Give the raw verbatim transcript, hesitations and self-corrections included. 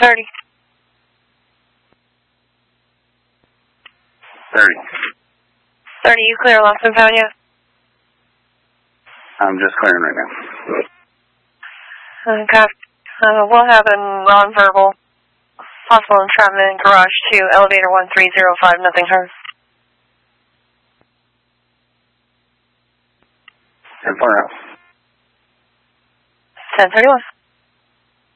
thirty. thirty. thirty, you clear lost and found yet? I'm just clearing right now. Okay. Uh, we'll have a non-verbal possible entrapment garage to elevator one three zero five, nothing heard. ten four out. ten thirty-one.